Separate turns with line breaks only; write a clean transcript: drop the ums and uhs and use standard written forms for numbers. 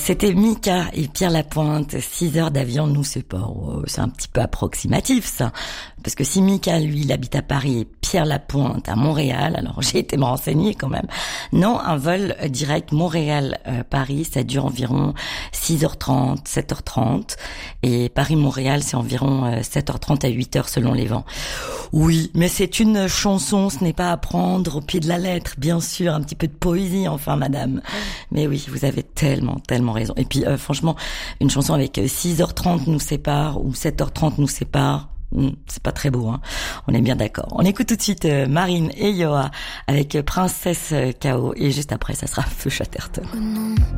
C'était Mika et Pierre Lapointe. 6 heures d'avion nous séparent. Oh, c'est un petit peu approximatif, ça. Parce que si Mika, lui, il habite à Paris et Pierre Lapointe à Montréal, alors j'ai été me renseigner quand même. Non, un vol direct Montréal-Paris, ça dure environ 6h30, 7h30. Et Paris-Montréal, c'est environ 7h30 à 8h selon les vents. Oui, mais c'est une chanson, ce n'est pas à prendre au pied de la lettre, bien sûr, un petit peu de poésie, enfin, madame. Mais oui, vous avez tellement raison. Et puis, franchement, une chanson avec 6h30 nous sépare ou 7h30 nous sépare, c'est pas très beau, hein. On est bien d'accord. On écoute tout de suite Marine et Yoa avec Princesse K.O. et juste après, ça sera Feu Chatterton.
Oh non,